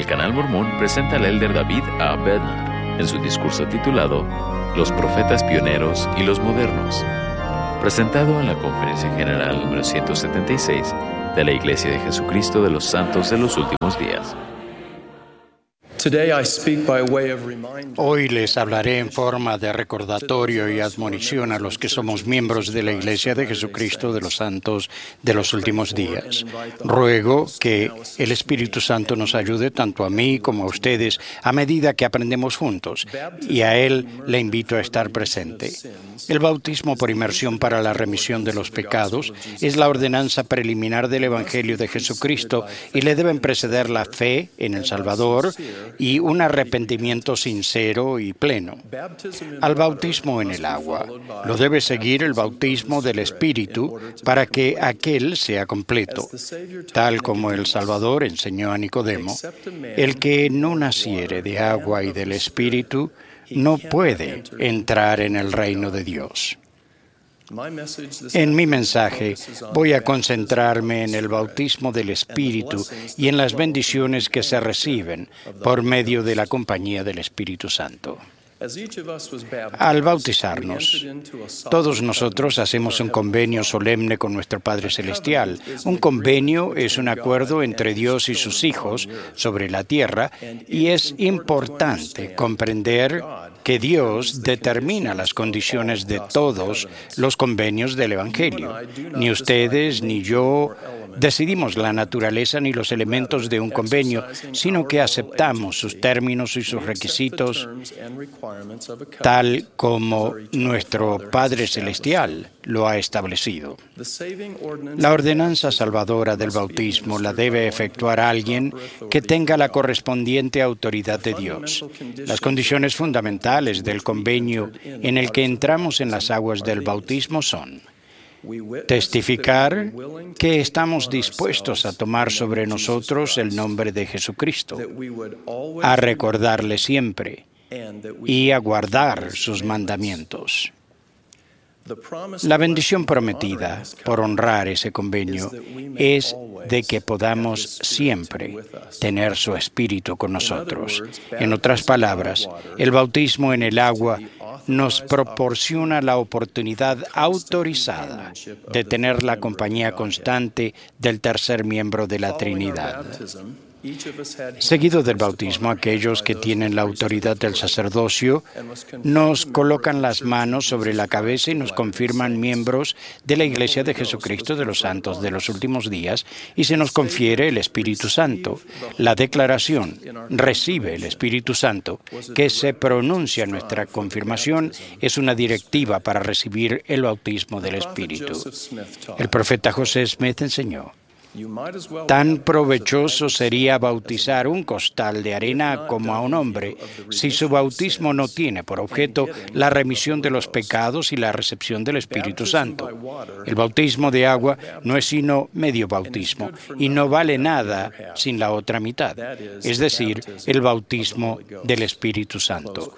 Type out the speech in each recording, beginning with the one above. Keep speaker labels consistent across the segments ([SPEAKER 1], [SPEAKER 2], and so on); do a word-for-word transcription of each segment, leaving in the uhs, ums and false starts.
[SPEAKER 1] El Canal Mormón presenta al elder David A. Bednar en su discurso titulado Los Profetas Pioneros y los Modernos, presentado en la Conferencia General número ciento setenta y seis de la Iglesia de Jesucristo de los Santos de los Últimos Días.
[SPEAKER 2] Hoy les hablaré en forma de recordatorio y admonición a los que somos miembros de la Iglesia de Jesucristo de los Santos de los Últimos Días. Ruego que el Espíritu Santo nos ayude tanto a mí como a ustedes a medida que aprendemos juntos, y a Él le invito a estar presente. El bautismo por inmersión para la remisión de los pecados es la ordenanza preliminar del Evangelio de Jesucristo y le deben preceder la fe en el Salvador y un arrepentimiento sincero y pleno. Al bautismo en el agua lo debe seguir el bautismo del Espíritu para que aquel sea completo. Tal como el Salvador enseñó a Nicodemo, el que no naciere de agua y del Espíritu no puede entrar en el reino de Dios. En mi mensaje voy a concentrarme en el bautismo del Espíritu y en las bendiciones que se reciben por medio de la compañía del Espíritu Santo. Al bautizarnos, todos nosotros hacemos un convenio solemne con nuestro Padre Celestial. Un convenio es un acuerdo entre Dios y sus hijos sobre la tierra, y es importante comprender que Dios determina las condiciones de todos los convenios del Evangelio. Ni ustedes ni yo decidimos la naturaleza ni los elementos de un convenio, sino que aceptamos sus términos y sus requisitos tal como nuestro Padre Celestial lo ha establecido. La ordenanza salvadora del bautismo la debe efectuar alguien que tenga la correspondiente autoridad de Dios. Las condiciones fundamentales del convenio en el que entramos en las aguas del bautismo son: testificar que estamos dispuestos a tomar sobre nosotros el nombre de Jesucristo, a recordarle siempre y a guardar sus mandamientos. La bendición prometida por honrar ese convenio es de que podamos siempre tener su Espíritu con nosotros. En otras palabras, el bautismo en el agua nos proporciona la oportunidad autorizada de tener la compañía constante del tercer miembro de la Trinidad. Seguido del bautismo, aquellos que tienen la autoridad del sacerdocio nos colocan las manos sobre la cabeza y nos confirman miembros de la Iglesia de Jesucristo de los Santos de los Últimos Días, y se nos confiere el Espíritu Santo. La declaración "recibe el Espíritu Santo" que se pronuncia en nuestra confirmación es una directiva para recibir el bautismo del Espíritu. El profeta José Smith enseñó: tan provechoso sería bautizar un costal de arena como a un hombre si su bautismo no tiene por objeto la remisión de los pecados y la recepción del Espíritu Santo. El bautismo de agua no es sino medio bautismo y no vale nada sin la otra mitad, es decir, el bautismo del Espíritu Santo.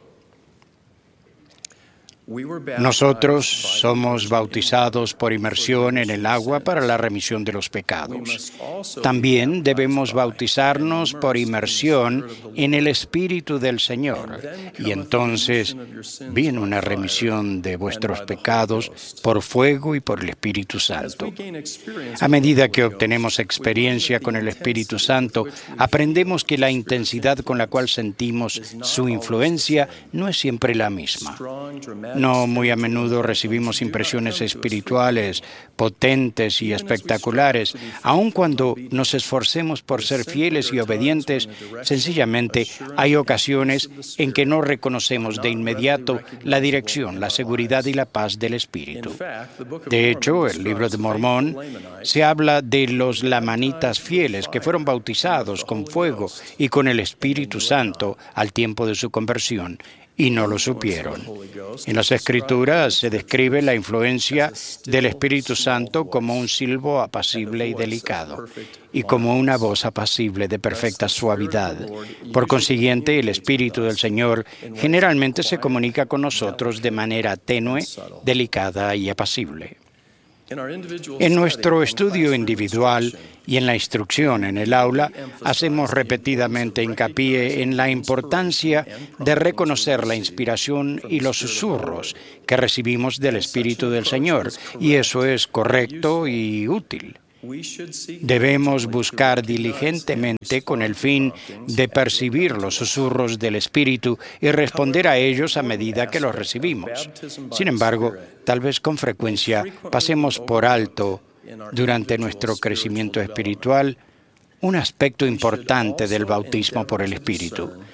[SPEAKER 2] Nosotros somos bautizados por inmersión en el agua para la remisión de los pecados. También debemos bautizarnos por inmersión en el Espíritu del Señor, y entonces viene una remisión de vuestros pecados por fuego y por el Espíritu Santo. A medida que obtenemos experiencia con el Espíritu Santo, aprendemos que la intensidad con la cual sentimos su influencia no es siempre la misma. No muy a menudo recibimos impresiones espirituales potentes y espectaculares. Aun cuando nos esforcemos por ser fieles y obedientes, sencillamente hay ocasiones en que no reconocemos de inmediato la dirección, la seguridad y la paz del Espíritu. De hecho, el libro de Mormón se habla de los lamanitas fieles que fueron bautizados con fuego y con el Espíritu Santo al tiempo de su conversión, y no lo supieron. En las Escrituras se describe la influencia del Espíritu Santo como un silbo apacible y delicado, y como una voz apacible de perfecta suavidad. Por consiguiente, el Espíritu del Señor generalmente se comunica con nosotros de manera tenue, delicada y apacible. En nuestro estudio individual y en la instrucción en el aula, hacemos repetidamente hincapié en la importancia de reconocer la inspiración y los susurros que recibimos del Espíritu del Señor, y eso es correcto y útil. Debemos buscar diligentemente con el fin de percibir los susurros del Espíritu y responder a ellos a medida que los recibimos. Sin embargo, tal vez con frecuencia pasemos por alto, durante nuestro crecimiento espiritual, un aspecto importante del bautismo por el Espíritu.